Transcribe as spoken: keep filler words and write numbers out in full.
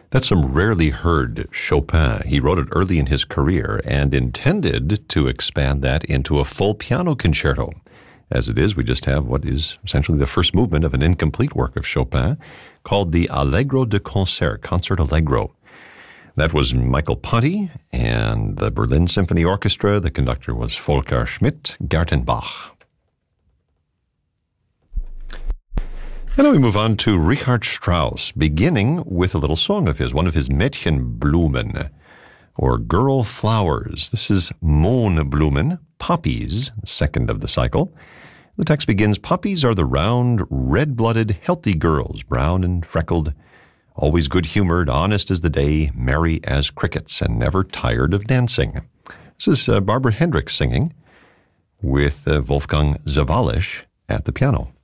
That's some rarely heard Chopin. He wrote it early in his career and intended to expand that into a full piano concerto. As it is, we just have what is essentially the first movement of an incomplete work of Chopin called the Allegro de Concert, Concert Allegro. That was Michael Ponty and the Berlin Symphony Orchestra. The conductor was Volker Schmidt Gartenbach. And then we move on to Richard Strauss, beginning with a little song of his, one of his Mädchenblumen, or Girl Flowers. This is Mohnblumen, poppies, second of the cycle. The text begins, poppies are the round, red-blooded, healthy girls, brown and freckled, always good-humored, honest as the day, merry as crickets, and never tired of dancing. This is uh, Barbara Hendricks singing with uh, Wolfgang Zawalisch at the piano.